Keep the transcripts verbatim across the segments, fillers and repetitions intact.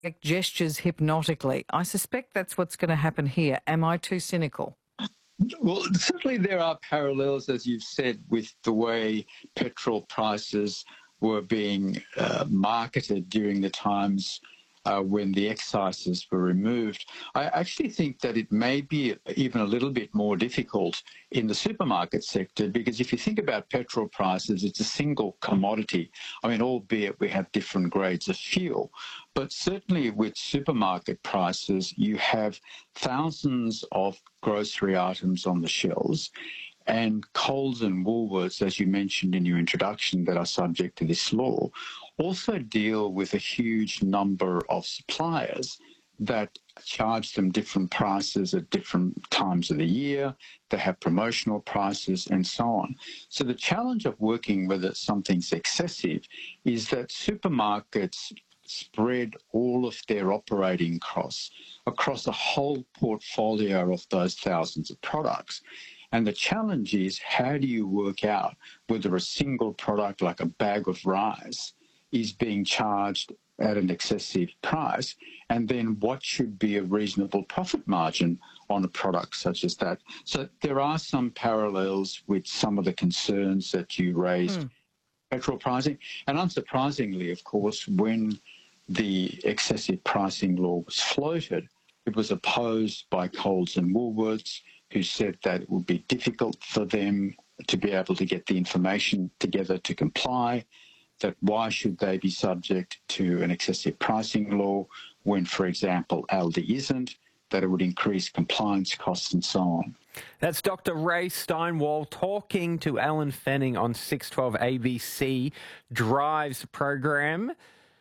Like gestures hypnotically. I suspect that's what's going to happen here. Am I too cynical? Well, certainly there are parallels, as you've said, with the way petrol prices were being uh, marketed during the times uh, when the excises were removed. I actually think that it may be even a little bit more difficult in the supermarket sector, because if you think about petrol prices, it's a single commodity. I mean, albeit we have different grades of fuel, but certainly with supermarket prices, you have thousands of grocery items on the shelves, and Coles and Woolworths, as you mentioned in your introduction, that are subject to this law, also deal with a huge number of suppliers that charge them different prices at different times of the year. They have promotional prices and so on. So the challenge of working whether something's excessive is that supermarkets spread all of their operating costs across a whole portfolio of those thousands of products. And the challenge is, how do you work out whether a single product like a bag of rice is being charged at an excessive price, and then what should be a reasonable profit margin on a product such as that? So there are some parallels with some of the concerns that you raised, mm. petrol pricing. And unsurprisingly, of course, when the excessive pricing law was floated, it was opposed by Coles and Woolworths, who said that it would be difficult for them to be able to get the information together to comply, that why should they be subject to an excessive pricing law when, for example, Aldi isn't, that it would increase compliance costs and so on. That's Doctor Ray Steinwall talking to Alan Fanning on six twelve A B C Drives program.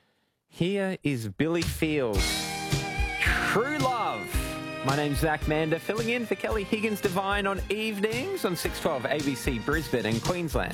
Here is Billy Fields, True Love. My name's Zach Mander, filling in for Kelly Higgins-Devine on evenings on six twelve A B C Brisbane and Queensland.